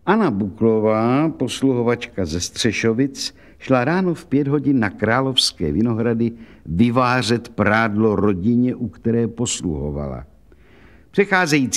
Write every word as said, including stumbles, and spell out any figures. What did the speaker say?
Anna Buklová, posluhovačka ze Střešovic, šla ráno v pět hodin na Královské Vinohrady vyvářet prádlo rodině, u které posluhovala. Přecházející